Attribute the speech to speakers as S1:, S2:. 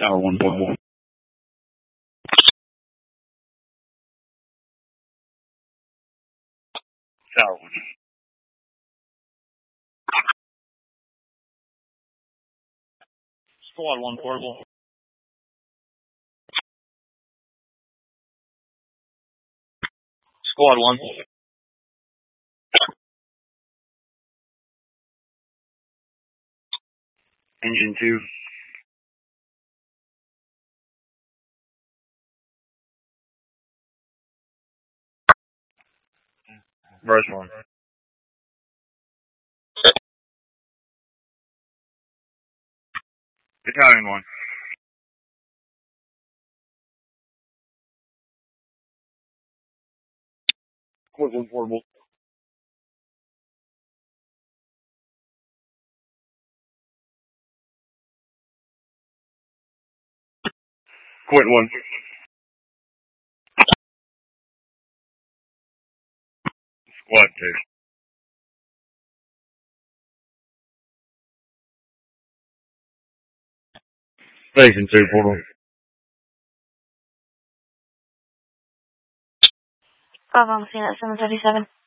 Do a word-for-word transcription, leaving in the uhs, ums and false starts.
S1: Tower one portable. Tower one. Squad one portable. Squad one. Engine two. Verse one. Battalion one. Squad one portable. Quint one. Squad two. Station two portable.
S2: Bravo, I'm seeing at seven thirty-seven.